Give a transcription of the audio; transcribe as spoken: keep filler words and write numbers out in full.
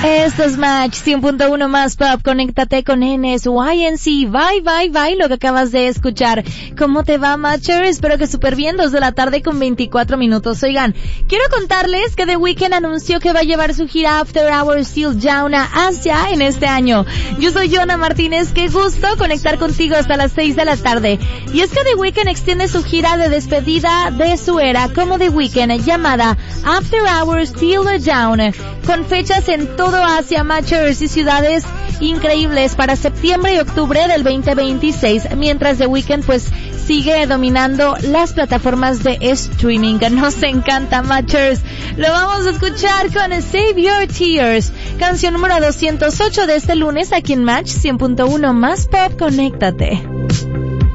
Esto es Match cien punto uno más Pop. Conéctate con N S Y N C. Bye, bye, bye. Lo que acabas de escuchar. ¿Cómo te va, Matcher? Espero que súper bien. Dos de la tarde con veinticuatro minutos. Oigan, quiero contarles que The Weeknd anunció que va a llevar su gira After Hours Till Down a Asia en este año. Yo soy Joana Martínez. Qué gusto conectar contigo hasta las seis de la tarde. Y es que The Weeknd extiende su gira de despedida de su era como The Weeknd, llamada After Hours Till Down, con fechas en todo Asia, Matchers, y ciudades increíbles para septiembre y octubre del veinte veintiséis, mientras The Weeknd pues sigue dominando las plataformas de streaming. Nos encanta, Matchers. Lo vamos a escuchar con Save Your Tears, canción número doscientos ocho de este lunes aquí en Match cien punto uno más Pop. Conéctate.